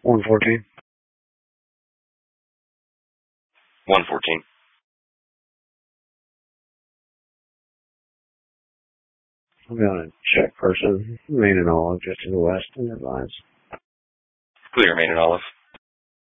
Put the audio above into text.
114. 114. I'm going to check person. Main and Olive, just to the west, and advise. Clear, Main and Olive.